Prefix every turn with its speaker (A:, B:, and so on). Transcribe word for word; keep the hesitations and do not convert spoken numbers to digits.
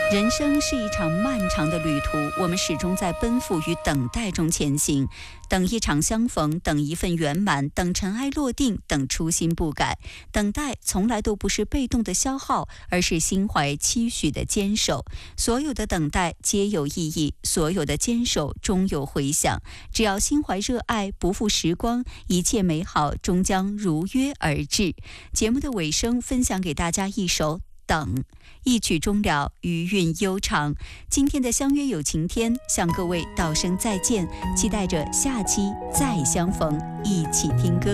A: 人生是一场漫长的旅途，我们始终在奔赴与等待中前行，等一场相逢，等一份圆满，等尘埃落定，等初心不改。等待从来都不是被动的消耗，而是心怀期许的坚守。所有的等待皆有意义，所有的坚守终有回响。只要心怀热爱，不负时光，一切美好终将如约而至。节目的尾声，分享给大家一首等，一曲终了，余韵悠长。今天的相约有晴天，向各位道声再见，期待着下期再相逢，一起听歌。